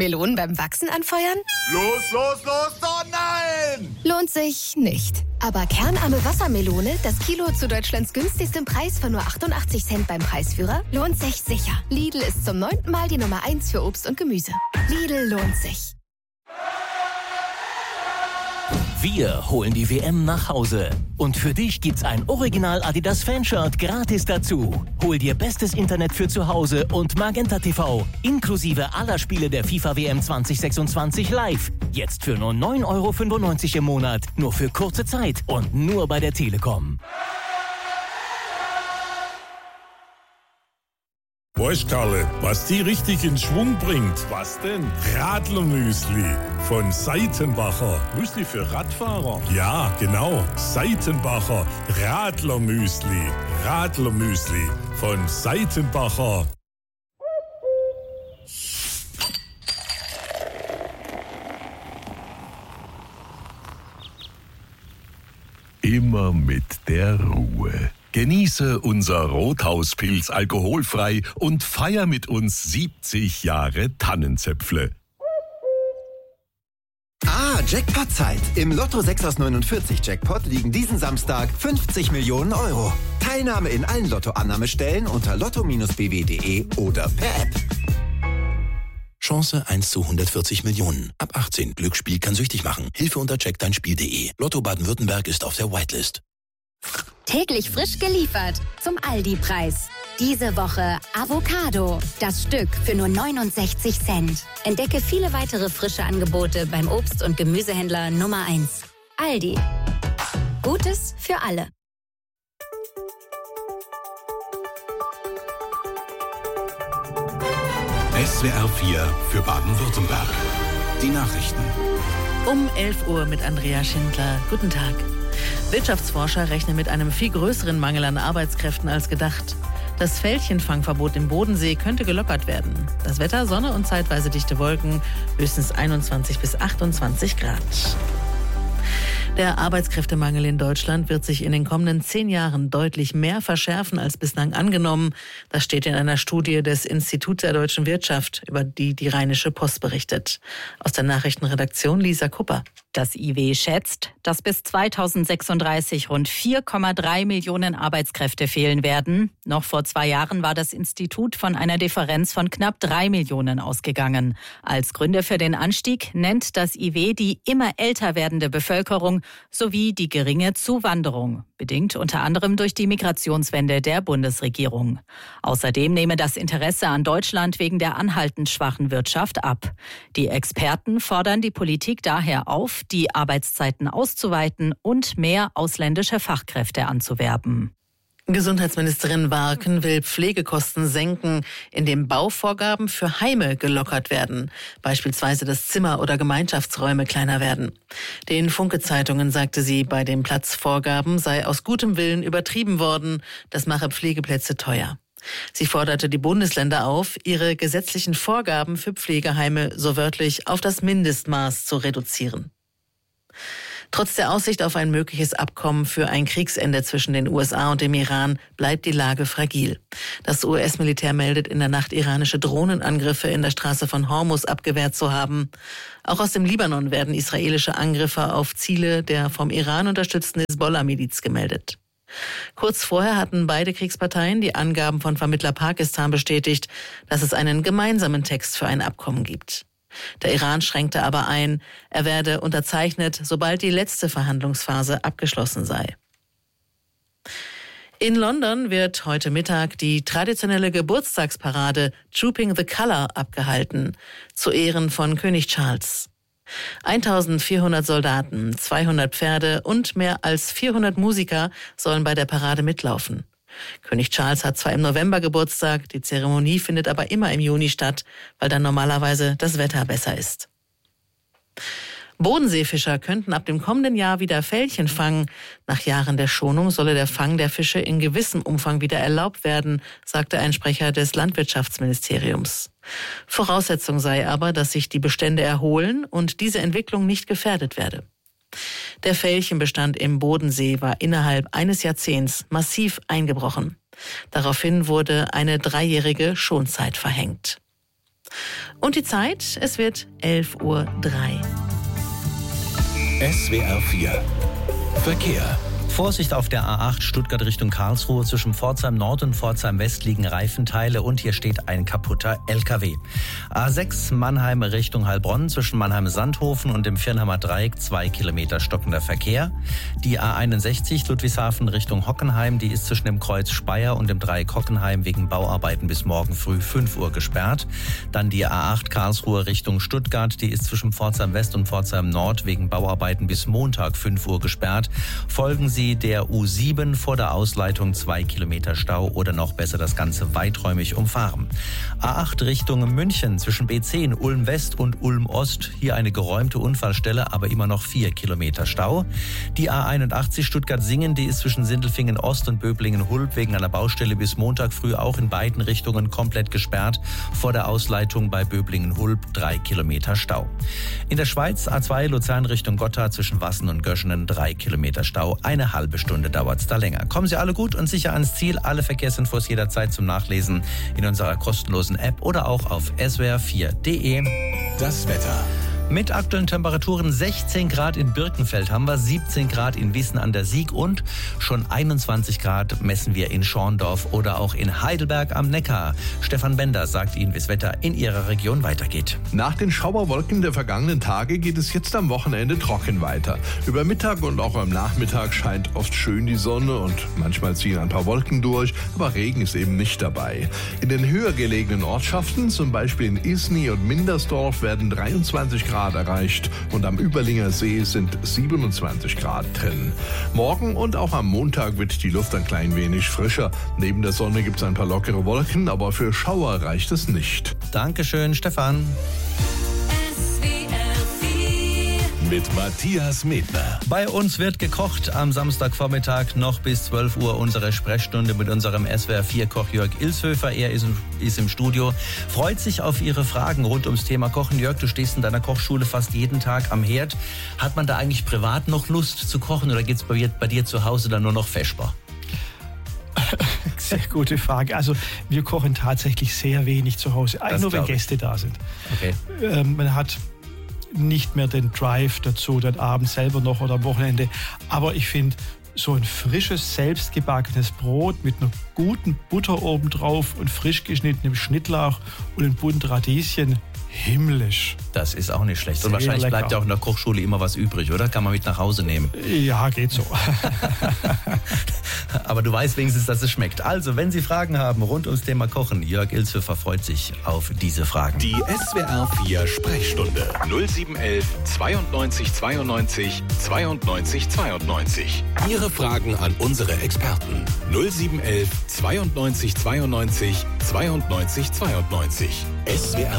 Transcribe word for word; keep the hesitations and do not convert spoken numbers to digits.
Melonen beim Wachsen anfeuern? Los, los, los, oh nein! Lohnt sich nicht. Aber kernarme Wassermelone, das Kilo zu Deutschlands günstigstem Preis von nur achtundachtzig Cent beim Preisführer, lohnt sich sicher. Lidl ist zum neunten Mal die Nummer eins für Obst und Gemüse. Lidl lohnt sich. Wir holen die W M nach Hause. Und für dich gibt's ein Original Adidas Fanshirt gratis dazu. Hol dir bestes Internet für zu Hause und Magenta T V. Inklusive aller Spiele der FIFA W M zwanzig sechsundzwanzig live. Jetzt für nur neun Euro fünfundneunzig im Monat. Nur für kurze Zeit und nur bei der Telekom. Weißt Karle, was die richtig in Schwung bringt? Was denn? Radlermüsli von Seitenbacher. Müsli für Radfahrer? Ja, genau. Seitenbacher Radlermüsli. Radlermüsli von Seitenbacher. Immer mit der Ruhe. Genieße unser Rothauspilz alkoholfrei und feier mit uns siebzig Jahre Tannenzäpfle. Ah, Jackpot-Zeit. Im Lotto sechs aus neunundvierzig Jackpot liegen diesen Samstag fünfzig Millionen Euro. Teilnahme in allen Lotto-Annahmestellen unter lotto Bindestrich b w punkt d e oder per App. Chance eins zu hundertvierzig Millionen. Ab achtzehn. Glücksspiel kann süchtig machen. Hilfe unter check dein Spiel punkt d e. Lotto Baden-Württemberg ist auf der Whitelist. Täglich frisch geliefert zum Aldi-Preis. Diese Woche Avocado. Das Stück für nur neunundsechzig Cent. Entdecke viele weitere frische Angebote beim Obst- und Gemüsehändler Nummer eins. Aldi. Gutes für alle. S W R vier für Baden-Württemberg. Die Nachrichten. Um elf Uhr mit Andrea Schindler. Guten Tag. Wirtschaftsforscher rechnen mit einem viel größeren Mangel an Arbeitskräften als gedacht. Das Fällchenfangverbot im Bodensee könnte gelockert werden. Das Wetter, Sonne und zeitweise dichte Wolken, höchstens einundzwanzig bis achtundzwanzig Grad. Der Arbeitskräftemangel in Deutschland wird sich in den kommenden zehn Jahren deutlich mehr verschärfen als bislang angenommen. Das steht in einer Studie des Instituts der deutschen Wirtschaft, über die die Rheinische Post berichtet. Aus der Nachrichtenredaktion Lisa Kupper. Das I W schätzt, dass bis zweitausendsechsunddreißig rund vier Komma drei Millionen Arbeitskräfte fehlen werden. Noch vor zwei Jahren war das Institut von einer Differenz von knapp drei Millionen ausgegangen. Als Gründe für den Anstieg nennt das I W die immer älter werdende Bevölkerung sowie die geringe Zuwanderung, bedingt unter anderem durch die Migrationswende der Bundesregierung. Außerdem nehme das Interesse an Deutschland wegen der anhaltend schwachen Wirtschaft ab. Die Experten fordern die Politik daher auf, die Arbeitszeiten auszuweiten und mehr ausländische Fachkräfte anzuwerben. Gesundheitsministerin Warken will Pflegekosten senken, indem Bauvorgaben für Heime gelockert werden, beispielsweise dass Zimmer oder Gemeinschaftsräume kleiner werden. Den Funke-Zeitungen sagte sie, bei den Platzvorgaben sei aus gutem Willen übertrieben worden, das mache Pflegeplätze teuer. Sie forderte die Bundesländer auf, ihre gesetzlichen Vorgaben für Pflegeheime so wörtlich auf das Mindestmaß zu reduzieren. Trotz der Aussicht auf ein mögliches Abkommen für ein Kriegsende zwischen den U S A und dem Iran bleibt die Lage fragil. Das U S-Militär meldet in der Nacht iranische Drohnenangriffe in der Straße von Hormuz abgewehrt zu haben. Auch aus dem Libanon werden israelische Angriffe auf Ziele der vom Iran unterstützten Hisbollah-Miliz gemeldet. Kurz vorher hatten beide Kriegsparteien die Angaben von Vermittler Pakistan bestätigt, dass es einen gemeinsamen Text für ein Abkommen gibt. Der Iran schränkte aber ein, er werde unterzeichnet, sobald die letzte Verhandlungsphase abgeschlossen sei. In London wird heute Mittag die traditionelle Geburtstagsparade Trooping the Colour abgehalten, zu Ehren von König Charles. eintausendvierhundert Soldaten, zweihundert Pferde und mehr als vierhundert Musiker sollen bei der Parade mitlaufen. König Charles hat zwar im November Geburtstag, die Zeremonie findet aber immer im Juni statt, weil dann normalerweise das Wetter besser ist. Bodenseefischer könnten ab dem kommenden Jahr wieder Fällchen fangen. Nach Jahren der Schonung solle der Fang der Fische in gewissem Umfang wieder erlaubt werden, sagte ein Sprecher des Landwirtschaftsministeriums. Voraussetzung sei aber, dass sich die Bestände erholen und diese Entwicklung nicht gefährdet werde. Der Fällchenbestand im Bodensee war innerhalb eines Jahrzehnts massiv eingebrochen. Daraufhin wurde eine dreijährige Schonzeit verhängt. Und die Zeit, es wird elf Uhr drei. S W R vier Verkehr. Vorsicht auf der A acht Stuttgart Richtung Karlsruhe. Zwischen Pforzheim Nord und Pforzheim West liegen Reifenteile und hier steht ein kaputter L K W. A sechs Mannheim Richtung Heilbronn zwischen Mannheim-Sandhofen und dem Viernheimer Dreieck zwei Kilometer stockender Verkehr. Die A einundsechzig Ludwigshafen Richtung Hockenheim, die ist zwischen dem Kreuz Speyer und dem Dreieck Hockenheim wegen Bauarbeiten bis morgen früh fünf Uhr gesperrt. Dann die A acht Karlsruhe Richtung Stuttgart, die ist zwischen Pforzheim West und Pforzheim Nord wegen Bauarbeiten bis Montag fünf Uhr gesperrt. Folgen Sie der U sieben vor der Ausleitung zwei Kilometer Stau oder noch besser das Ganze weiträumig umfahren. A acht Richtung München zwischen B zehn Ulm West und Ulm Ost. Hier eine geräumte Unfallstelle, aber immer noch vier Kilometer Stau. Die A einundachtzig Stuttgart-Singen, die ist zwischen Sindelfingen Ost und Böblingen-Hulb wegen einer Baustelle bis Montag früh auch in beiden Richtungen komplett gesperrt. Vor der Ausleitung bei Böblingen-Hulb drei Kilometer Stau. In der Schweiz A zwei Luzern Richtung Gotthard zwischen Wassen und Göschenen drei Kilometer Stau. Eine halbe Stunde dauert es da länger. Kommen Sie alle gut und sicher ans Ziel. Alle Verkehrsinfos jederzeit zum Nachlesen in unserer kostenlosen App oder auch auf s w r vier punkt d e. Das Wetter. Mit aktuellen Temperaturen sechzehn Grad in Birkenfeld haben wir, siebzehn Grad in Wissen an der Sieg und schon einundzwanzig Grad messen wir in Schorndorf oder auch in Heidelberg am Neckar. Stefan Bender sagt Ihnen, wie das Wetter in Ihrer Region weitergeht. Nach den Schauerwolken der vergangenen Tage geht es jetzt am Wochenende trocken weiter. Über Mittag und auch am Nachmittag scheint oft schön die Sonne und manchmal ziehen ein paar Wolken durch, aber Regen ist eben nicht dabei. In den höher gelegenen Ortschaften, zum Beispiel in Isny und Mindersdorf, werden dreiundzwanzig Grad erreicht und am Überlinger See sind siebenundzwanzig Grad drin. Morgen und auch am Montag wird die Luft ein klein wenig frischer. Neben der Sonne gibt es ein paar lockere Wolken, aber für Schauer reicht es nicht. Dankeschön, Stefan. Mit Matthias Medner. Bei uns wird gekocht am Samstagvormittag noch bis zwölf Uhr unsere Sprechstunde mit unserem S W R vier Koch Jörg Ilshöfer. Er ist, ist im Studio, freut sich auf Ihre Fragen rund ums Thema Kochen. Jörg, du stehst in deiner Kochschule fast jeden Tag am Herd. Hat man da eigentlich privat noch Lust zu kochen oder geht es bei, bei dir zu Hause dann nur noch feschbar? Sehr gute Frage. Also wir kochen tatsächlich sehr wenig zu Hause, das nur wenn Gäste da sind. Okay. Ähm, man hat nicht mehr den Drive dazu, dann abends selber noch oder am Wochenende. Aber ich finde, so ein frisches, selbstgebackenes Brot mit einer guten Butter obendrauf und frisch geschnittenem Schnittlauch und ein Bund Radieschen, himmlisch. Das ist auch nicht schlecht. Sehr und wahrscheinlich lecker. Bleibt ja auch in der Kochschule immer was übrig, oder? Kann man mit nach Hause nehmen. Ja, geht so. Aber du weißt wenigstens, dass es schmeckt. Also, wenn Sie Fragen haben rund ums Thema Kochen, Jörg Ilshöfer freut sich auf diese Fragen. Die S W R vier Sprechstunde null sieben eins eins zweiundneunzig zweiundneunzig zweiundneunzig zweiundneunzig. Ihre Fragen an unsere Experten null sieben eins eins zweiundneunzig zweiundneunzig zweiundneunzig zweiundneunzig. S W R